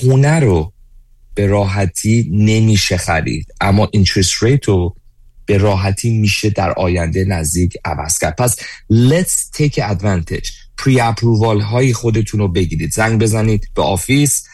خونه رو به راحتی نمیشه خرید، اما اینترست ریت رو به راحتی میشه در آینده نزدیک عوض کرد. پس let's take advantage. پری اپرووال های خودتون رو بگیرید، زنگ بزنید به آفیس،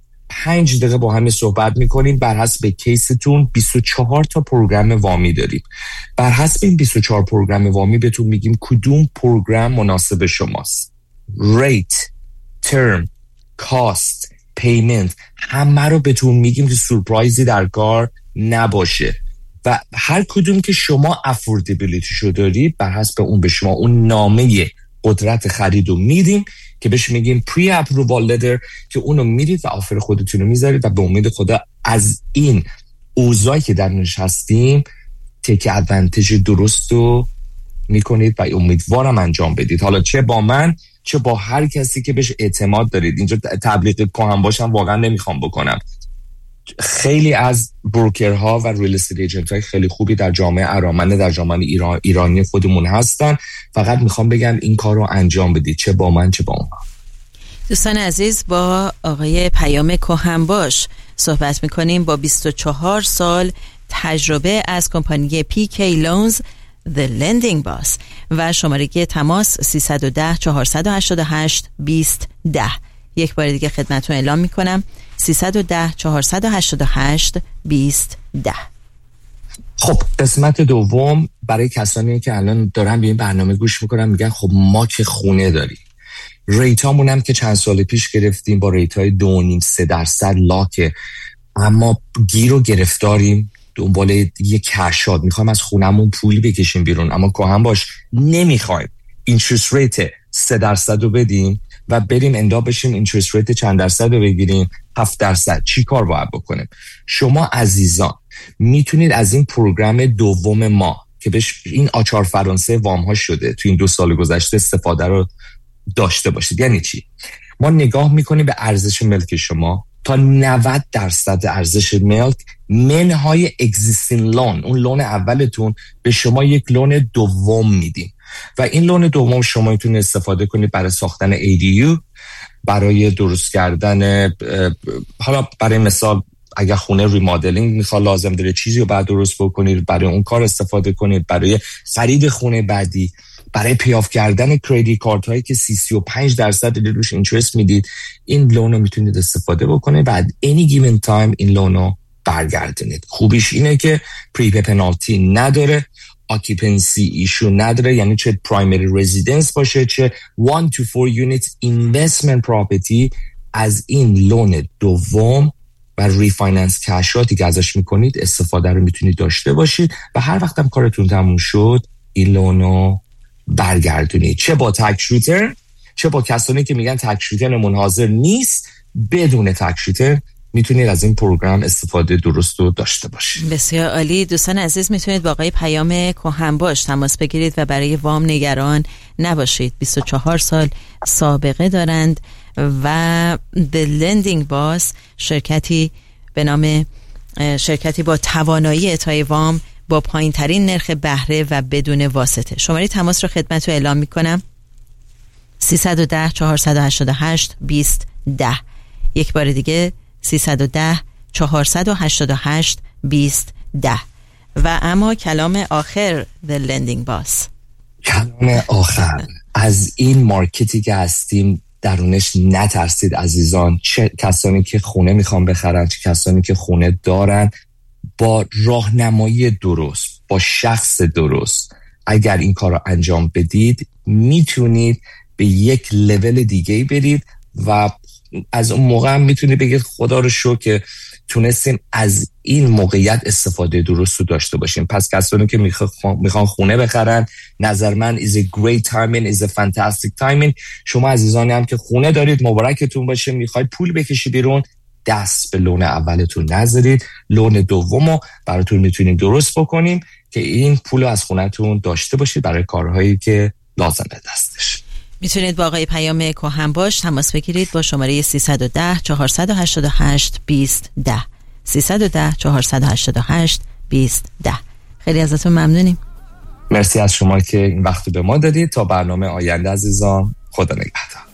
5 دقیقه با همه صحبت میکنیم. بر حسب کیستون 24 تا پروگرام وامی داریم. بر حسب این 24 پروگرام وامی بهتون میگیم کدوم پروگرام مناسب شماست. ریت، ترم، کاست، پیمنت، همه رو بهتون میگیم که سورپرایزی در کار نباشه و هر کدوم که شما افوردیبیلیتی شو دارید بر حسب اون به شما اون نامه قدرت خرید رو میدیم که بهش میگیم پری اپرووال لتر، که اونو میرید و آفر خودتون رو میذارید و به امید خدا از این اوضاعی که درش هستیم تک ادوانتج درست رو میکنید و امیدوارم انجام بدید. حالا چه با من چه با هر کسی که بهش اعتماد دارید. اینجا تبلیغ کهن باشم واقعا نمیخوام بکنم. خیلی از بروکرها و ریل استیت ایجنت های خیلی خوبی در جامعه ارامنه، در جامعه ایرانی خودمون هستن. فقط میخوام بگم این کار رو انجام بدید، چه با من چه با اونها. دوستان عزیز، با آقای پیام کهنباش صحبت میکنیم، با 24 سال تجربه از کمپانی PK Loans The Lending Boss و شماره تماس 310 488 2010. یک بار دیگه خدمتتون اعلام میکنم 310 488 2010. خب قسمت دوم برای کسانی که الان دارن به این برنامه گوش میکنن میگن خب ما که خونه داریم، ریتامون هم که چند سال پیش گرفتیم با ریتای 2.5-3% لاکه، اما گیر و گرفتاریم دنبال یه کشاد، میخوایم از خونمون پول بکشیم بیرون اما کهن باش نمیخوایم اینترست ریت 3% رو بدیم و بریم اندا بشیم اینترست ریت چند درصد رو بگیریم 7%. چی کار باید بکنیم؟ شما عزیزان میتونید از این پروگرام دوم ما که بهش این آچار فرانسه وام ها شده تو این 2 سال گذشته استفاده رو داشته باشید. یعنی چی؟ ما نگاه میکنیم به ارزش ملک شما، تا 90% ارزش ملک منهای اگزیستینگ لون، اون لون اولتون، به شما یک لون دوم میدیم و این لون دوم شما میتونید استفاده کنید برای ساختن ADU، برای درست کردن، حالا برای مثال اگر خونه ریمادلینگ میخواد لازم داره چیزی رو بعد درست بکنید، برای اون کار استفاده کنید، برای خرید خونه بعدی، برای پیاف کردن کریدیت کارت هایی که 35% روش اینترست میدید. این لون رو میتونید استفاده بکنید بعد any given time این لون رو برگردونید. خوبیش اینه که پریپی پنالتی نداره، occupancy ایشو نداره، یعنی چه primary residence باشه چه 1 to 4 units investment property، از این لون دوم و ریفایننس کشاتی که ازش میکنید استفاده رو میتونید داشته باشید و هر وقت هم کارتون تموم شد این لون رو برگردونید. چه با تکس ریترن چه با کسانی که میگن تکس ریترنمون حاضر نیست، بدون تکس ریترن میتونید از این پروگرام استفاده درست رو داشته باشید. بسیار عالی. دوستان عزیز میتونید با آقای پیام کهنباش تماس بگیرید و برای وام نگران نباشید. 24 سال سابقه دارند و The Lending Boss شرکتی به نام شرکتی با توانایی اعطای وام با پایین ترین نرخ بهره و بدون واسطه. شماره تماس رو خدمت رو اعلام میکنم 310 488 2010. یک بار دیگه 310 488 2010. و اما کلام آخر The Lending Boss، کلام آخر از این مارکتی که هستیم درونش نترسید عزیزان. چه کسانی که خونه میخوان بخرن چه کسانی که خونه دارن، با راهنمایی درست، با شخص درست اگر این کار رو انجام بدید میتونید به یک لول دیگه برید و از اون موقع هم میتونید بگید خدا رو شکر که تونستیم از این موقعیت استفاده درست رو داشته باشیم. پس کسانی که میخوان خونه بخرن، نظر من is a great timing, is a fantastic timing. شما عزیزانی هم که خونه دارید مبارکتون باشه، میخواید پول بکشید بیرون، دست به لون اولتون نذارید، لون دومو براتون میتونیم درست بکنیم که این پولو از خونه‌تون داشته باشید برای کارهایی که لازم به دستش. میتونید با آقای پیام کهنباش تماس بگیرید با شماره 310 488 2010 310 488 2010. خیلی ازتون ممنونیم. مرسی از شما که این وقت به ما دادید. تا برنامه آینده عزیزان، خدا نگهدار.